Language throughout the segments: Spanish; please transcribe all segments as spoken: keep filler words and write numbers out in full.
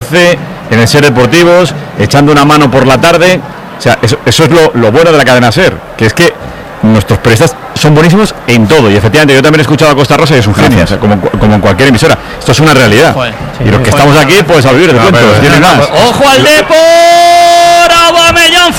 once, en el Ser Deportivos, echando una mano por la tarde. O sea, eso, eso es lo, lo bueno de la cadena SER, que es que nuestros periodistas son buenísimos en todo. Y efectivamente, yo también he escuchado a Costa Rosa y es un genio, o sea, como, como en cualquier emisora. Esto es una realidad. Joder, sí, y los que estamos aquí, pues a vivir de cuentos. No, tienen más. ¡Ojo al Depor! ¡Aubameyang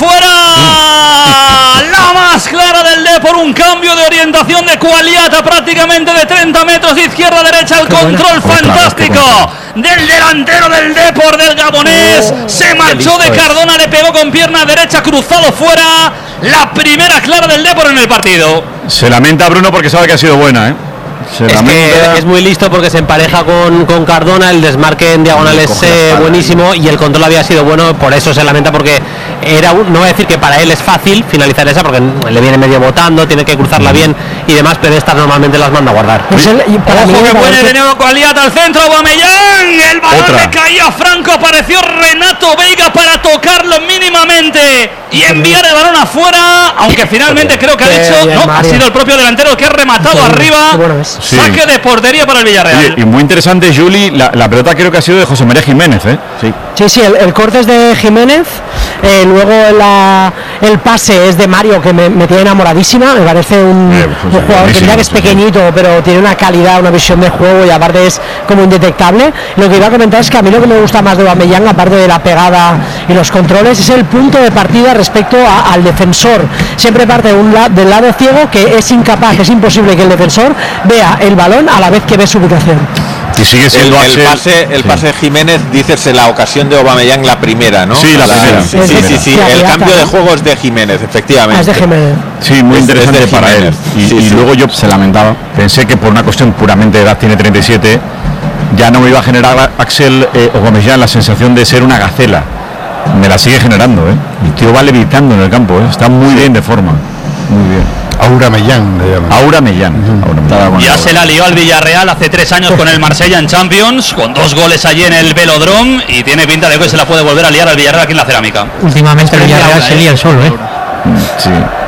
fuera! La más clara del Depor, un cambio de orientación de Cualiata prácticamente de treinta metros de izquierda a derecha, el control fantástico del delantero del Depor, del gabonés. Oh, se marchó de Cardona, le pegó con pierna derecha, cruzado fuera. La primera clara del Depor en el partido. Se lamenta Bruno porque sabe que ha sido buena, ¿eh? Se es lamenta. que es muy listo porque se empareja con, con Cardona, el desmarque en diagonal es eh, buenísimo y el control había sido bueno, por eso se lamenta, porque era un, no voy a decir que para él es fácil finalizar esa porque le viene medio botando, tiene que cruzarla bien y demás, pero estas normalmente las manda a guardar. Pues el, y para Ojo que puede de nuevo Cualiata al centro, Aubameyang, el balón Otra. le caía a Franco, apareció Renato Veiga para tocarlo mínimamente y enviar el balón afuera, aunque finalmente creo que ha dicho, bien, no, Mario. ha sido el propio delantero que ha rematado sí, arriba. Bueno sí. Saque de portería para el Villarreal. Y, y muy interesante, Juli, la, la pelota creo que ha sido de José María Jiménez, ¿eh? Sí, sí, sí el, el corte es de Jiménez, eh, luego la, el pase es de Mario, que me, me tiene enamoradísima, me parece un, eh, pues, un jugador que mira que es pequeñito, pero tiene una calidad, una visión de juego y aparte es como indetectable. Lo que iba a comentar es que a mí lo que me gusta más de Aubameyang, aparte de la pegada y los controles, es el punto de partida respecto a, al defensor. Siempre parte de un la, del lado ciego, que es incapaz, que es imposible que el defensor vea el balón a la vez que ve su ubicación. Y sigue siendo el, el pase, el sí. pase de Jiménez, dices en la ocasión de Aubameyang la primera, ¿no? Sí, la, la primera. Sí, sí, sí, sí. El cambio de juego es de Jiménez, efectivamente. Ah, es de Jiménez. Sí, muy es, interesante es para él. Y, sí, y sí. luego yo se lamentaba. Pensé que por una cuestión puramente de edad, tiene treinta y siete, ya no me iba a generar Axel eh, Aubameyang la sensación de ser una gacela. Me la sigue generando, ¿eh? El tío va levitando en el campo, ¿eh? Está muy bien de forma. Muy bien. Aubameyang le llaman. Aubameyang. Uh-huh. Ya se la lió al Villarreal hace tres años con el Marsella en Champions, con dos goles allí en el Velodrome, y tiene pinta de que se la puede volver a liar al Villarreal aquí en la Cerámica. Últimamente el Villarreal se lía el solo, ¿eh? Sí.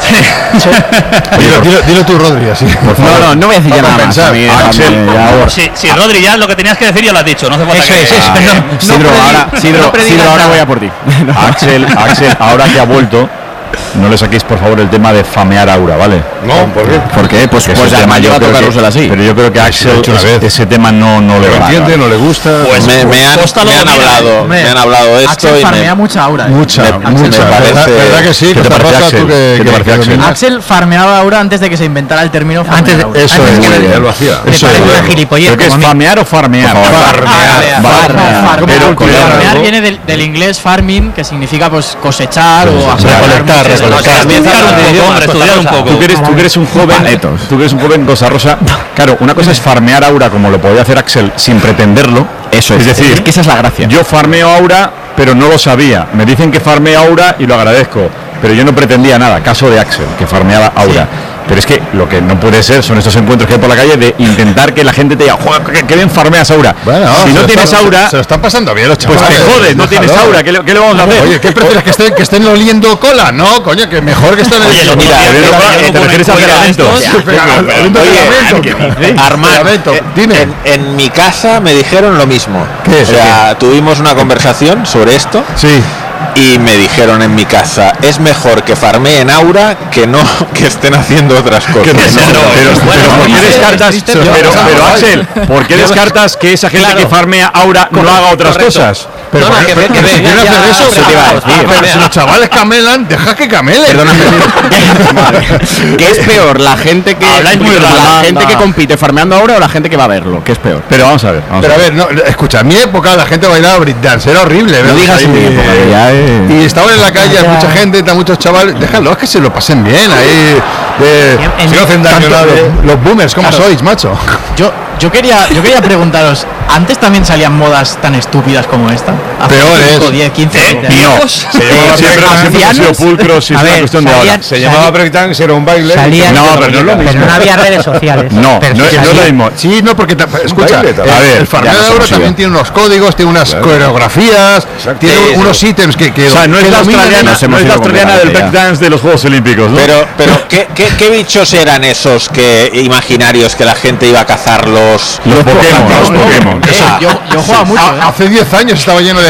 sí. Dilo, dilo, dilo tú, Rodri, así. No, no, no voy a decir ya nada más. A mí, Axel, ya, sí, sí, Rodri, ya lo que tenías que decir ya lo has dicho. No hace falta eso que... es, eso es. No, no Sidro, no ahora, Sidro, no Sidro, ahora voy a por ti. Axel, Axel, ahora que ha vuelto, no le saquéis por favor el tema de famear Aura, ¿vale? No, ¿por qué? ¿Por qué? Pues, pues ese tema yo creo que, así. Pero yo creo que Axel es, ese tema no, no le va. No entiende, no le gusta. Pues me, me, han, me han hablado, me han hablado esto. Axel y farmea me, mucha Aura. ¿eh? Mucha, me, mucha. Me parece, ¿Verdad, ¿Verdad que sí? ¿Qué te parece, Axel? ¿Tú que, ¿Qué te parece, Axel? Axel farmeaba Aura antes de que se inventara el término antes de, Aura. Eso antes es, que él lo hacía. Eso es una gilipollez. ¿Qué es famear o farmear? Farmear. Farmear viene del inglés farming, que significa pues cosechar o recolectar, recolectar. Hombre, estudiar un poco. Tú que eres, tú que eres un joven, tú que eres un joven Cosa Rosa. Claro, una cosa es farmear Aura como lo podía hacer Axel sin pretenderlo. Eso es. Es decir, es que esa es la gracia. Yo farmeo Aura, pero no lo sabía. Me dicen que farmeo Aura y lo agradezco, pero yo no pretendía nada. Caso de Axel, que farmeaba Aura. Sí. Pero es que lo que no puede ser son estos encuentros que hay por la calle de intentar que la gente te diga, joder, que, que bien farmeas Aura. Bueno, si no tienes están, Aura, se, se lo están pasando bien los chavales. Pues te jodes, no tienes Aura, ¿qué le, qué le vamos a hacer? Oye, ¿qué prefieres? ¿Que estén, que estén oliendo cola? No, coño, que mejor que estén oliendo cola. Te refieres al pegamento. Oye, Armand, dime. En, en mi casa me dijeron lo mismo. ¿Qué es? O sea, tuvimos una conversación sobre esto. Sí. Y me dijeron en mi casa, es mejor que farmeen Aura que no que estén haciendo otras cosas. No, no, pero, pero ¿por qué descartas? Pero, pero Axel, ¿por qué descartas que esa gente claro. que farmea Aura no haga otras correcto. cosas? Pero no, no, que, que, que, si quieren hacer eso, se te va a decir. Pero si los chavales camelan, deja que camelen. Perdóname. ¿Qué es peor, la gente que la gente que compite farmeando Aura o la gente que va a verlo? ¿Qué es peor? Pero vamos a ver. Vamos pero a ver, no, escucha, en mi época la gente bailaba breakdance, era horrible. No digas en mi época, ya eh. Y estaban en la calle, hay mucha gente, está muchos chavales, déjalos que se lo pasen bien ahí. Eh, si no hacen daño nada. Los boomers, ¿cómo claro. sois, macho? Yo Yo quería, yo quería preguntaros, ¿antes también salían modas tan estúpidas como esta? Peores. diez, quince, ¿Eh? Mío. Se llamaba siempre, siempre ha sido pulcros y es una cuestión de ahora. Se llamaba breakdance, era un baile. Salían, no, pero no es lo mismo. Pero no había redes sociales. No, no, no es lo mismo. Sí, no, porque, escucha, a ver, el farmeo de Aura también tiene unos códigos, tiene unas claro. coreografías, exacto. Tiene sí, unos sí. ítems que, que... O sea, no es la australiana, no es la australiana del breakdance de los Juegos Olímpicos, ¿no? Pero, pero ¿qué, qué, qué bichos eran esos que imaginarios que la gente iba a cazarlos? Los Pokémon. Los Pokémon. Eh, yo, yo jugaba mucho. ¿eh? Hace diez años estaba lleno de